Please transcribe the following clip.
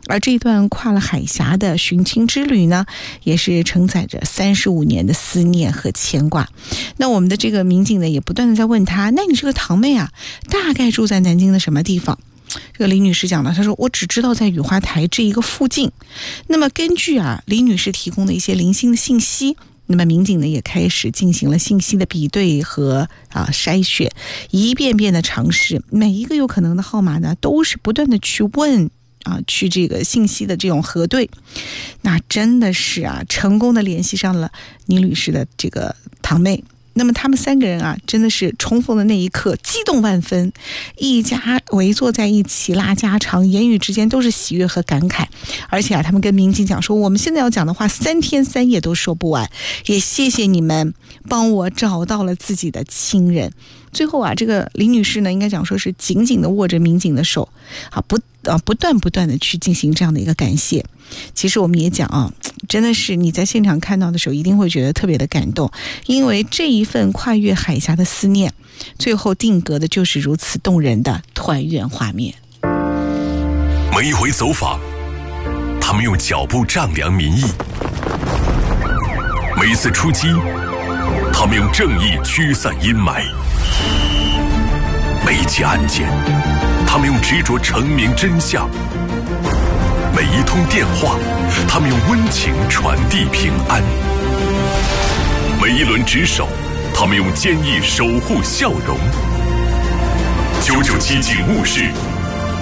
而这段跨了海峡的寻亲之旅呢，也是承载着35年的思念和牵挂。那我们的这个民警呢，也不断的在问他，那你这个堂妹啊，大概住在南京的什么地方？这个李女士讲了，她说我只知道在雨花台这一个附近。那么根据李女士提供的一些零星的信息，那么民警呢也开始进行了信息的比对和筛选，一遍遍的尝试，每一个有可能的号码呢，都是不断的去问去这个信息的这种核对。那真的是成功的联系上了倪女士的这个堂妹。那么他们3个人真的是重逢的那一刻激动万分，一家围坐在一起拉家常，言语之间都是喜悦和感慨。而且他们跟民警讲说，我们现在要讲的话3天3夜都说不完，也谢谢你们帮我找到了自己的亲人。最后这个李女士呢，应该讲说是紧紧的握着民警的手，不断的去进行这样的一个感谢。其实我们也讲真的是你在现场看到的时候，一定会觉得特别的感动，因为这一份跨越海峡的思念，最后定格的就是如此动人的团圆画面。 每一回走访，他们用脚步丈量民意；每一次出击，他们用正义驱散阴霾；每一起案件，他们用执着澄明真相；每一通电话，他们用温情传递平安；每一轮值守，他们用坚毅守护笑容。997警务室